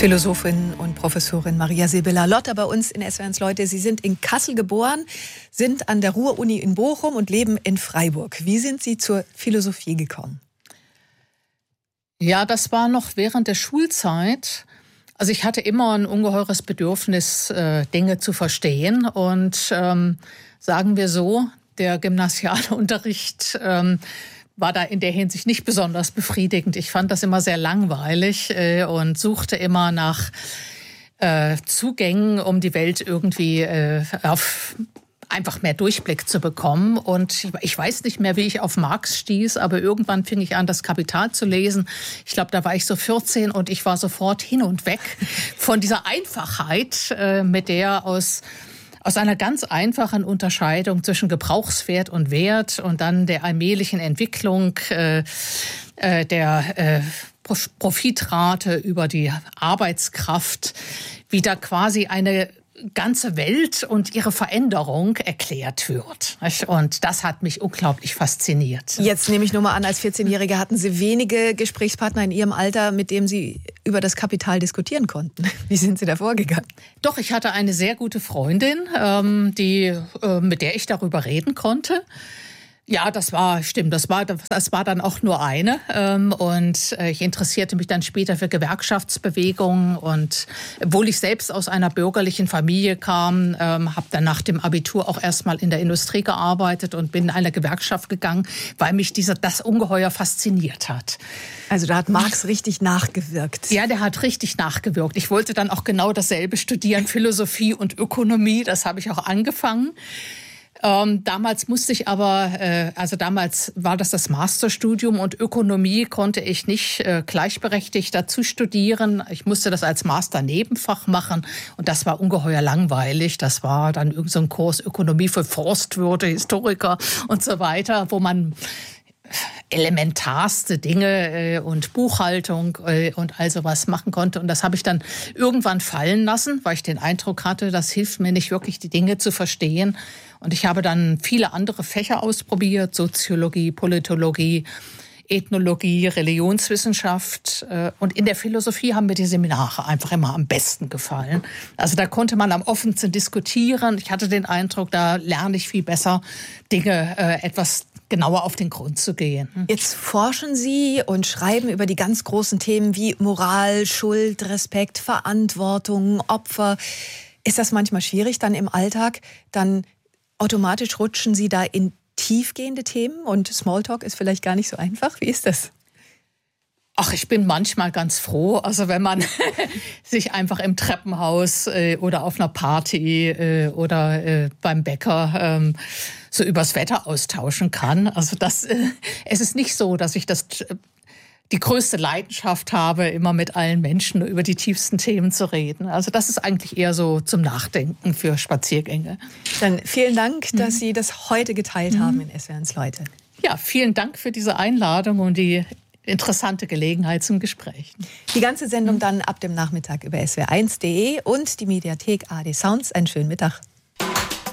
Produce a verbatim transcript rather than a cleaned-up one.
Philosophin und Professorin Maria Sibylla Lotter bei uns in S W R eins Leute. Sie sind in Kassel geboren, sind an der Ruhr-Uni in Bochum und leben in Freiburg. Wie sind Sie zur Philosophie gekommen? Ja, das war noch während der Schulzeit. Also ich hatte immer ein ungeheures Bedürfnis, äh, Dinge zu verstehen. Und ähm, sagen wir so, der gymnasiale Unterricht ähm, war da in der Hinsicht nicht besonders befriedigend. Ich fand das immer sehr langweilig äh, und suchte immer nach äh, Zugängen, um die Welt irgendwie äh, auf einfach mehr Durchblick zu bekommen. Und ich weiß nicht mehr, wie ich auf Marx stieß, aber irgendwann fing ich an, das Kapital zu lesen. Ich glaube, da war ich so vierzehn und ich war sofort hin und weg von dieser Einfachheit, äh, mit der aus Aus einer ganz einfachen Unterscheidung zwischen Gebrauchswert und Wert und dann der allmählichen Entwicklung äh, äh, der äh, Profitrate über die Arbeitskraft wieder quasi eine ganze Welt und ihre Veränderung erklärt wird. Und das hat mich unglaublich fasziniert. Jetzt nehme ich nur mal an, als vierzehnjährige hatten Sie wenige Gesprächspartner in Ihrem Alter, mit dem Sie über das Kapital diskutieren konnten. Wie sind Sie da vorgegangen? Doch, ich hatte eine sehr gute Freundin, ähm, die, äh, mit der ich darüber reden konnte. Ja, das war, stimmt, das war, das war dann auch nur eine. Und ich interessierte mich dann später für Gewerkschaftsbewegungen. Und obwohl ich selbst aus einer bürgerlichen Familie kam, habe dann nach dem Abitur auch erstmal in der Industrie gearbeitet und bin in eine Gewerkschaft gegangen, weil mich dieser, das ungeheuer fasziniert hat. Also da hat Marx richtig nachgewirkt. Ja, der hat richtig nachgewirkt. Ich wollte dann auch genau dasselbe studieren, Philosophie und Ökonomie. Das habe ich auch angefangen. Ähm, damals musste ich aber, äh, also damals war das das Masterstudium und Ökonomie konnte ich nicht äh, gleichberechtigt dazu studieren. Ich musste das als Master-Nebenfach machen und das war ungeheuer langweilig. Das war dann irgend so ein Kurs Ökonomie für Forstwirte, Historiker und so weiter, wo man elementarste Dinge äh, und Buchhaltung äh, und all sowas machen konnte. Und das habe ich dann irgendwann fallen lassen, weil ich den Eindruck hatte, das hilft mir nicht wirklich, die Dinge zu verstehen. Und ich habe dann viele andere Fächer ausprobiert, Soziologie, Politologie, Ethnologie, Religionswissenschaft. Und in der Philosophie haben mir die Seminare einfach immer am besten gefallen. Also da konnte man am offensten diskutieren. Ich hatte den Eindruck, da lerne ich viel besser, Dinge äh, etwas genauer auf den Grund zu gehen. Jetzt forschen Sie und schreiben über die ganz großen Themen wie Moral, Schuld, Respekt, Verantwortung, Opfer. Ist das manchmal schwierig dann im Alltag? Dann automatisch rutschen Sie da in tiefgehende Themen und Smalltalk ist vielleicht gar nicht so einfach. Wie ist das? Ach, ich bin manchmal ganz froh, also wenn man sich einfach im Treppenhaus äh, oder auf einer Party äh, oder äh, beim Bäcker ähm, so übers Wetter austauschen kann. Also das, äh, es ist nicht so, dass ich das äh, die größte Leidenschaft habe, immer mit allen Menschen über die tiefsten Themen zu reden. Also das ist eigentlich eher so zum Nachdenken für Spaziergänge. Dann vielen Dank, mhm. dass Sie das heute geteilt mhm. haben in S W R eins Leute. Ja, vielen Dank für diese Einladung und die interessante Gelegenheit zum Gespräch. Die ganze Sendung dann ab dem Nachmittag über S W R eins punkt de und die Mediathek A R D Sounds. Einen schönen Mittag.